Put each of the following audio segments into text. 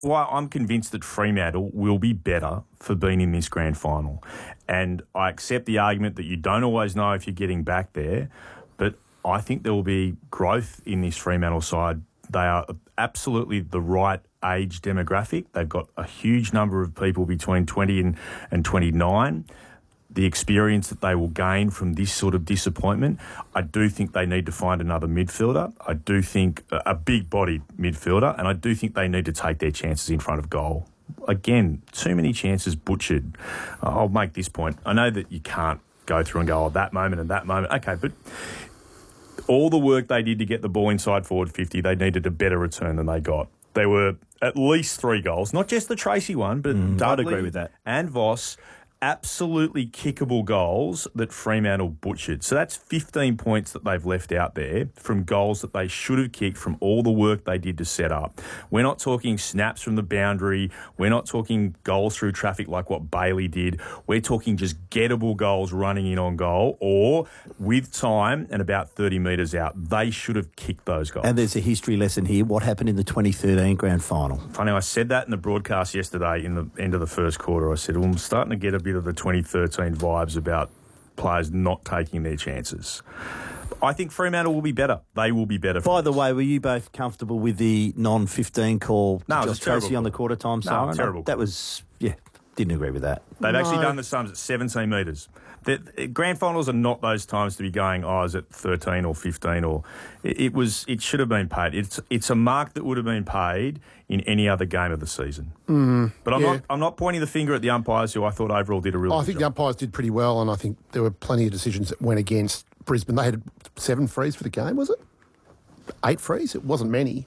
Well, I'm convinced that Fremantle will be better for being in this grand final. And I accept the argument that you don't always know if you're getting back there, but I think there will be growth in this Fremantle side. They are absolutely the right age demographic. They've got a huge number of people between 20 and 29. The experience that they will gain from this sort of disappointment, I do think they need to find another midfielder. I do think a big-bodied midfielder, and I do think they need to take their chances in front of goal. Again, too many chances butchered. I'll make this point. I know that you can't go through and go, that moment and that moment. Okay, but all the work they did to get the ball inside forward 50, they needed a better return than they got. There were at least 3 goals, not just the Tracy one, but I'd agree with that. And Voss, absolutely kickable goals that Fremantle butchered. So that's 15 points that they've left out there from goals that they should have kicked from all the work they did to set up. We're not talking snaps from the boundary. We're not talking goals through traffic like what Bailey did. We're talking just gettable goals running in on goal, or with time and about 30 metres out. They should have kicked those goals. And there's a history lesson here. What happened in the 2013 grand final? Funny, I said that in the broadcast yesterday in the end of the first quarter. I said, well, I'm starting to get a bit of the 2013 vibes about players not taking their chances. I think Fremantle will be better. They will be better. By the way, were you both comfortable with the non-15 call? No, it was Josh Tracy on the quarter time siren? No, terrible. That was, didn't agree with that. They've actually done the sums at 17 metres. The grand finals are not those times to be going, is it 13 or 15 or... It should have been paid. It's a mark that would have been paid in any other game of the season. But I'm not pointing the finger at the umpires, who I thought overall did a really good job. I think the umpires did pretty well, and I think there were plenty of decisions that went against Brisbane. They had 7 frees for the game, was it? 8 frees? It wasn't many.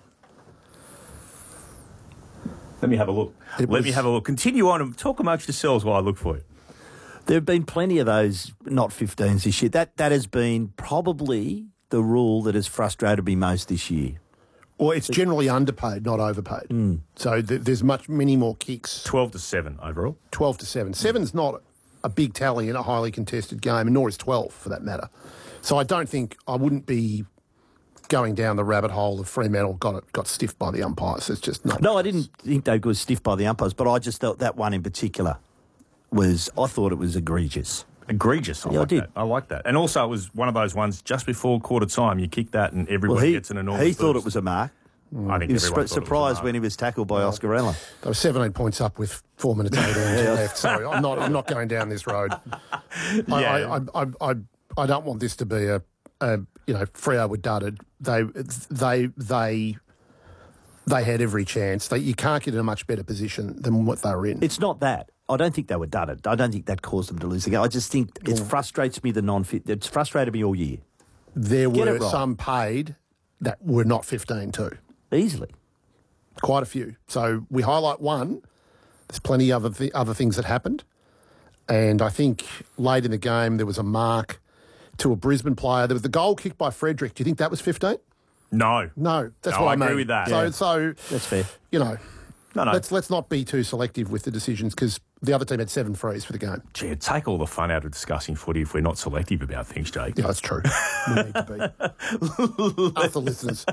Let me have a look. Continue on and talk amongst yourselves while I look for you. There have been plenty of those not 15s this year. That has been probably the rule that has frustrated me most this year. Well, it's generally underpaid, not overpaid. So there's many more kicks. 12-7 overall. 12-7. 7's not a big tally in a highly contested game, and nor is 12 for that matter. So I wouldn't be going down the rabbit hole of Fremantle got stiffed by the umpires. It's just not. No, I didn't think they got stiffed by the umpires, but I just thought that one in particular I thought it was egregious. Egregious. I did. I like that. And also, it was one of those ones just before quarter time. You kick that, and everybody gets an enormous. He thought it was a mark. I think he was surprised when he was tackled by Oscar Ella. They were 17 points up with 4 minutes 18 left. So I'm not going down this road. I don't want this to be a Freo were dudded. They had every chance. You can't get in a much better position than what they were in. It's not that. I don't think they were dudded. I don't think that caused them to lose the game. I just think it frustrates me, the non-fit. It's frustrated me all year. There were some paid that were not 15 too. Easily. Quite a few. So we highlight one. There's plenty of other things that happened. And I think late in the game there was a mark to a Brisbane player. There was the goal kicked by Frederick. Do you think that was 15? No. That's what I mean. agree with that. So that's fair. No. Let's not be too selective with the decisions, because the other team had 7 frees for the game. Gee, it'd take all the fun out of discussing footy if we're not selective about things, Jake. Yeah, that's true. We need to be. Us, the listeners.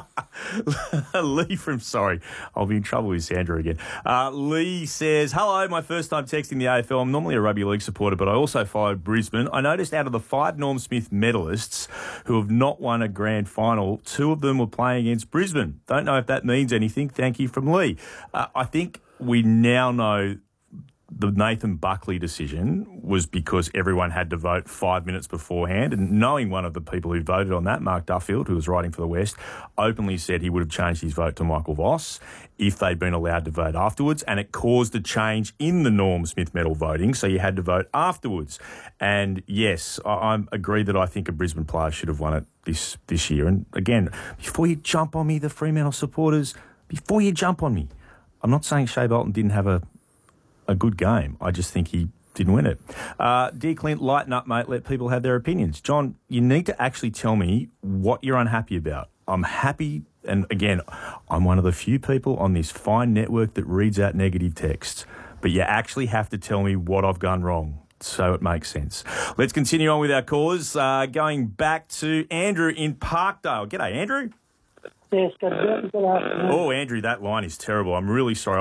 Lee I'll be in trouble with Sandra again. Lee says, hello, my first time texting the AFL. I'm normally a rugby league supporter, but I also followed Brisbane. I noticed out of the 5 Norm Smith medalists who have not won a grand final, 2 of them were playing against Brisbane. Don't know if that means anything. Thank you from Lee. I think we now know the Nathan Buckley decision was because everyone had to vote 5 minutes beforehand, and knowing one of the people who voted on that, Mark Duffield, who was writing for the West, openly said he would have changed his vote to Michael Voss if they'd been allowed to vote afterwards, and it caused a change in the Norm Smith medal voting, so you had to vote afterwards. And yes, I agree that I think a Brisbane player should have won it this year. And again, before you jump on me, the Fremantle supporters, before you jump on me, I'm not saying Shea Bolton didn't have a good game. I just think he didn't win it. Dear Clint, lighten up, mate. Let people have their opinions. John, you need to actually tell me what you're unhappy about. I'm happy, and again, I'm one of the few people on this fine network that reads out negative texts, but you actually have to tell me what I've done wrong so it makes sense. Let's continue on with our callers. Going back to Andrew in Parkdale. G'day, Andrew. Yes, good afternoon. Oh, Andrew, that line is terrible. I'm really sorry.